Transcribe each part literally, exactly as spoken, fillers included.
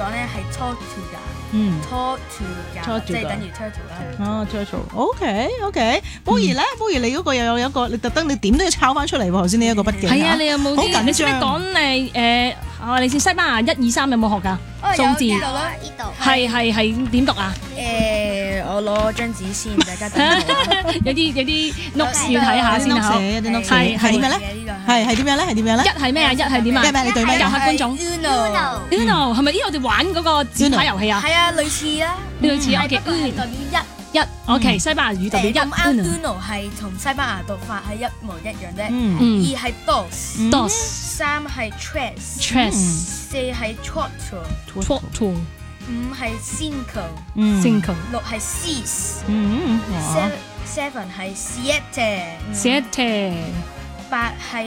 講咧係 tortuga， 嗯 tortuga 即係等於 turtle 啦。 哦 turtle，OK OK， 波兒咧，波兒你嗰個又有一個，你特登你點都要抄翻出嚟喎，頭先呢一個筆記。 係啊，你有冇好緊張啲？你識唔識講誒誒？我哋先西班牙一二三有冇學㗎？數字呢度咯， 呢度係係係點讀啊？ 誒，我攞張紙先，大家等我。 有啲有啲 notes 要睇下先啊！ 有啲 notes 係係點樣咧？係係點樣咧？係點樣咧？ 一係咩啊？一係點啊？ 咩咩？你對咩教㗎？ 下觀眾。 Uno Uno 係咪？咦，我哋玩嗰個紙牌遊戲啊？ 係啊，類似啦， 類似 OK。 不過係代表一。 一 OK，西班牙語代表一。 咁啱 Uno 係同西班牙讀法係一模一樣啫。 嗯嗯二係 dos， dos 三係 tres， tres 四係 quattro， quattro 五係 cinco， 嗯 cinco 六係 seis， 嗯哇 seven 係 siete， siete 八係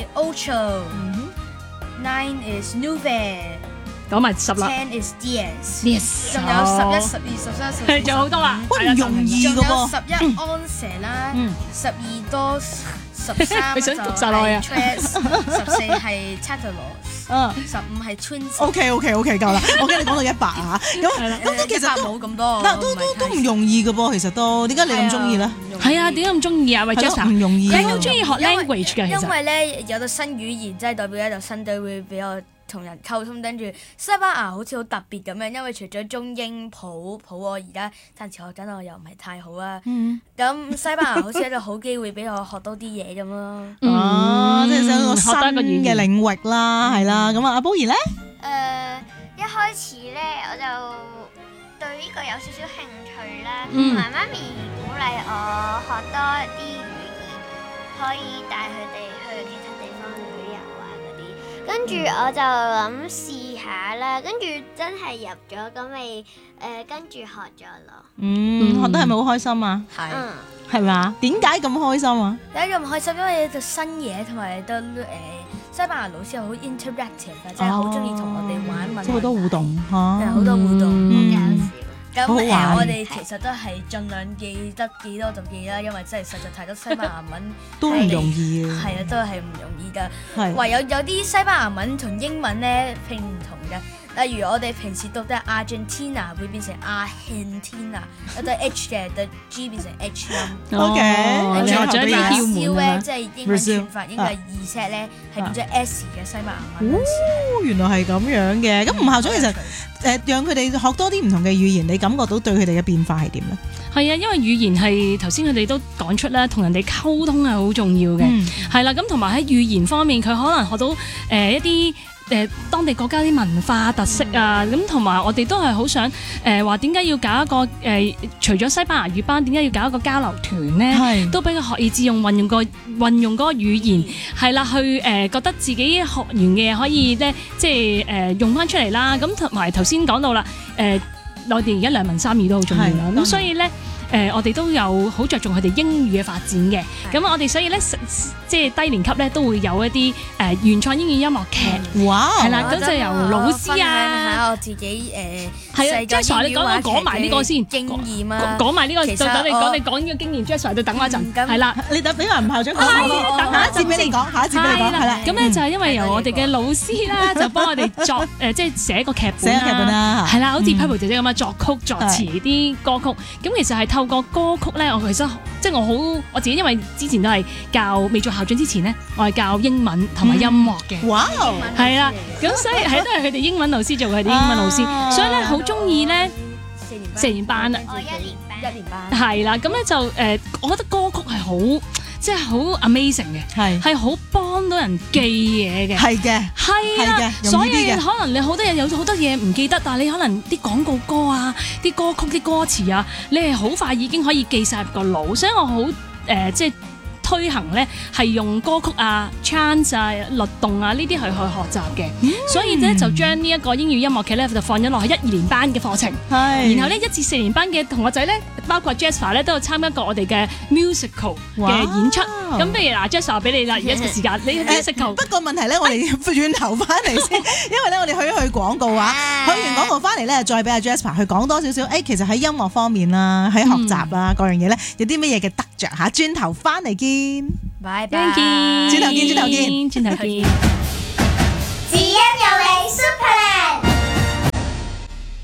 ocho，nine is nueve， 講埋十啦。 ten is diez， Yes， 仲有十一、十二、十三、十四， 仲有好多啦。 喂唔容易仲有㗎噃。 十一 once 啦，十二多十三佢想讀晒落去啊 tres， 十四係 tatalos， 嗯十五係 twins。 OK OK OK 夠啦，我驚你講到一百啊，咁咁都其實都冇咁多， 嗱都都都唔容易㗎噃，其實都點解你咁中意咧？ 係啊，點解咁中意啊？喂係咯 Jasper， 唔容易你啊。 好中意學 language 嘅，其因實為咧有到新語言，即係代表一度新隊會俾我同人溝通，跟住西班牙好似好特別咁樣，因為除咗中英普普我而家暫時學緊，我又唔係太好啊。 嗯咁西班牙好似一個好機會俾我學多啲嘢咁咯。 哦，即係想一個新學多一個語言嘅領域啦，係啦。咁啊，阿 Bowie 咧， 誒一開始咧我就對呢個有少少興趣啦， 嗯同埋媽咪鼓勵我學多啲語言，可以帶佢哋去其他地方旅遊啊嗰啲。跟住我就諗試下啦，跟住真係入咗，咁咪誒跟住學咗咯。 嗯，學得係咪好開心啊？ 係。 嗯， 係嘛？點解咁開心啊？ 第一個唔開心，因為有到新嘢，同埋到誒西班牙老師好 interactive 嘅，即係好中意同我哋玩問題， 即係好多互動嚇， 係好多互動。 嗯搞笑。 咁誒， 好好玩我哋其實都係盡量記得幾多就記啦，因為真係實在太多西班牙文都唔容易嘅。 係啊，都係唔容易㗎。 係唯有有啲西班牙文同英文咧拼唔同嘅，例如我哋平時讀得 Argentina 會變成 Argentina，有對 H 嘅，對 G 變成 H 音。 OK， 哦你學咗一啲竅門燒咧， 啊嘛即係英文串法應該係二 set 咧，係變咗 S 嘅西班牙文。 哦，原來係咁樣嘅。咁吳校長其實誒讓佢哋學多啲唔同嘅語言，你感覺到對佢哋嘅變化係點咧？ 係啊，因為語言係頭先佢哋都講出啦，同人哋溝通係好重要嘅， 嗯係啦、咁同埋喺語言方面，佢可能學到誒、呃、一啲。誒當地國家啲文化特色啊，咁同埋我哋都係好想誒話點解要搞一個誒、呃，除咗西班牙語班，點解要搞一個交流團咧？ 係都俾佢學以致用，運用個運用嗰個語言係啦，去誒、呃、覺得自己學完嘅嘢可以咧，即係誒、呃、用翻出嚟啦。咁同埋頭先講到啦，誒內地而家兩文三語都好重要啦， 係咁所以咧。誒、呃，我哋都有好着重佢哋英語嘅發展嘅，咁我哋所以咧，即係低年級咧都會有一啲誒、呃、原創英語音樂劇， 哇！ 係啦，咁就由老師啊， 下我自己誒係啊 Jasper 你講講講埋呢個先， 經驗啊， 講埋呢個， 其實就等你我講你講呢個經驗 Jasper 就等我一陣， 嗯咁係啦。 你等俾埋吳校長講係先， 等下一節俾你講，下一節俾你講，係啦。 咁咧就係因為由我哋嘅老師啦，就幫我哋作誒，即係寫個劇本寫個劇本啦係啦，好似嗯 Purple 姐姐咁啊，作曲作詞啲歌曲。咁其實係透過歌曲咧，我其實即係我好我自己，因為之前都係教未做校長之前咧，我係教英文同埋音樂嘅。 哇！ 係啦，咁所以係都係佢哋英文老師做佢哋英文老師， 啊所以咧好中意咧四年班四年班啊， 我一年班。 一年班。 係啦，咁咧就誒，我覺得歌曲係好即係好 amazing 嘅， 係係好幫到人記嘢嘅。 係嘅， 係係啦， 嘅所容易啲嘅以可能你好多嘢有好多嘢唔記得，但係你可能啲廣告歌啊、啲歌曲啲歌詞啊，你係好快已經可以記晒入個腦，所以我好誒、呃、即係。推行咧係用歌曲啊、chant 啊、律動啊呢啲去去學習嘅， 嗯所以咧就將呢一個英語音樂劇咧就放咗落去一二年班嘅課程， 係。 然後咧一至四年班嘅同學仔咧，包括 Jasper 咧都有參加過我哋嘅 musical 嘅演出。咁不如嗱 Jasper 俾你啦，而家個時間你 musical。 不過問題咧，我哋轉頭翻嚟先，因為咧我哋去一去廣告啊，去完廣告翻嚟咧，再俾阿 Jasper 去講多少少。誒，其實喺音樂方面啦，喺學習啦，各樣嘢咧，有啲乜嘢嘅得着嚇？轉頭翻嚟見。 拜拜。 見， 轉頭見轉頭見轉頭見。 只因有你 Superland。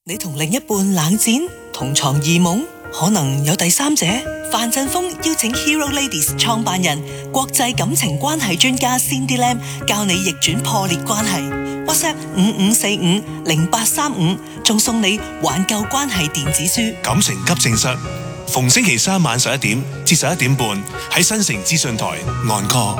你同另一半冷戰，同床異夢，可能有第三者。范振鋒邀請 Hero Ladies 創辦人、國際感情關係專家 Cindy Lam 教你逆轉破裂關係。WhatsApp 五五四五零八三五，仲送你挽救關係電子書。 感情急症室，逢星期三晚十一點至十一點半喺新城資訊台按歌。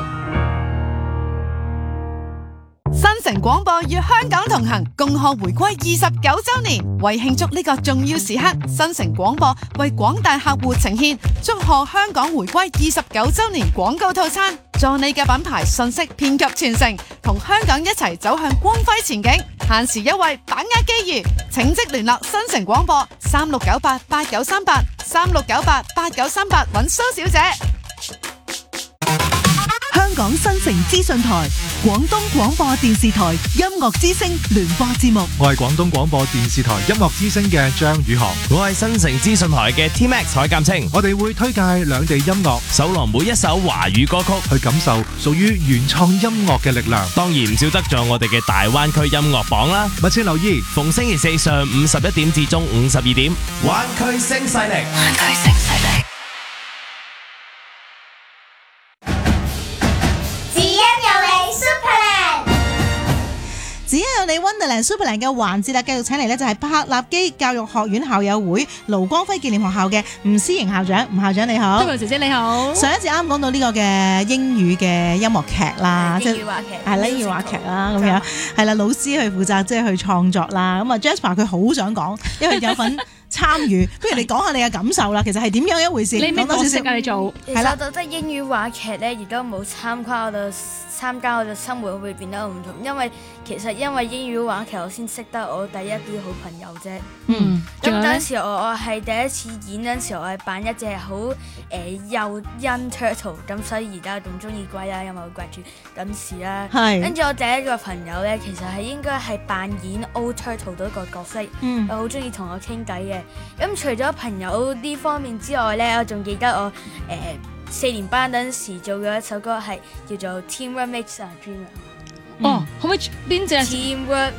新城廣播與香港同行，共賀回歸二十九周年。為慶祝呢個重要時刻，新城廣播為廣大客戶呈現祝賀香港回歸二十九周年廣告套餐，助你嘅品牌信息遍及全城，同香港一齊走向光輝前景。限時優惠，把握機遇，請即聯絡新城廣播三六九八八九三八三六九八八九三八揾蘇小姐。 香港新城資訊台、廣東廣播電視台音樂之聲聯播節目。 我係廣東廣播電視台音樂之聲嘅張宇航， 我係新城資訊台嘅 T Max 蔡鑑清。 我哋會推介兩地音樂， 搜羅每一首華語歌曲， 去感受屬於原創音樂嘅力量。 當然唔少得咗我哋嘅大灣區音樂榜啦。 密切留意， 逢星期四上午十一點至中午十二點，灣區聲勢力，灣區聲勢力。 只有你 Wonderland Superland 嘅環節啦，繼續請嚟呢就係柏立基教育學院校友會盧光輝紀念學校嘅吳思瑩校長。吳校長你好。 多謝姐姐你好。 上一次啱講到呢個嘅英語嘅音樂劇啦， 即係英語話劇， 係啦，英語話劇啦咁樣，係啦，老師去負責即係去創作啦。咁啊 Jasper 佢好想講，因為有份參與，不如你講下你嘅感受啦。其實係點樣一回事？ 你咩角色啊？你做係啦，我覺得英語話劇咧，亦都冇參加我哋參加我哋生活會變得唔同，因為其實因為英語話劇我先識得我第一啲好朋友啫。 嗯， 咁嗰陣時我我係第一次演嗰陣時，我係扮一隻好誒幼恩 turtle， 咁所以而家仲中意龜啦，因為我掛住咁時啦。 係。跟住我第一個朋友咧，其實係應該係扮演 old turtle 嗰個角色， 嗯， 我好中意同我傾偈嘅。咁除咗朋友呢方面之外咧，我仲記得我誒、呃、四年班嗰陣時做嘅一首歌係叫做 Teamwork Makes a Dream。 哦，可唔可以邊隻？ Teamwork